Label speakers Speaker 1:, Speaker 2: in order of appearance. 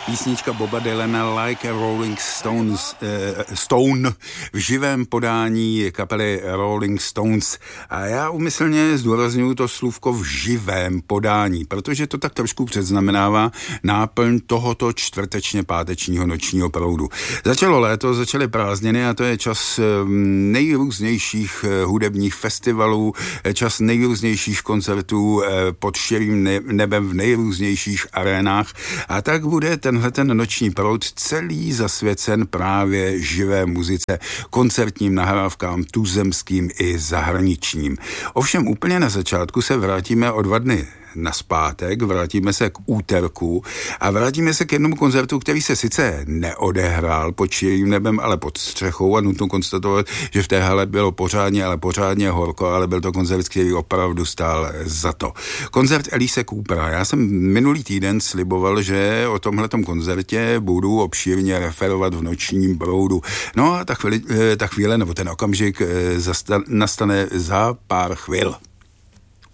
Speaker 1: Písnička Boba Dylana Like a Rolling Stone v živém podání kapely Rolling Stones. A já úmyslně zdůrazňuji to slůvko v živém podání, protože to tak trošku předznamenává náplň tohoto čtvrtečně pátečního nočního proudu. Začalo léto, začaly prázdniny a to je čas nejrůznějších hudebních festivalů, čas nejrůznějších koncertů pod širým nebem v nejrůznějších arénách. A tak bude tenhle ten noční proud celý zasvěcen právě živé muzice, koncertním nahrávkám tuzemským i zahraničním. Ovšem úplně na začátku se vrátíme o 2 dny nazpátek, vrátíme se k úterku a vrátíme se k jednomu koncertu, který se sice neodehrál pod širým nebem, ale pod střechou a nutno konstatovat, že v té hale bylo pořádně horko, ale byl to koncert, který opravdu stál za to. Koncert Elise Coopera. Já jsem minulý týden sliboval, že o tomhletom koncertě budu obšírně referovat v nočním proudu. No a ta chvíle nebo ten okamžik nastane za pár chvil.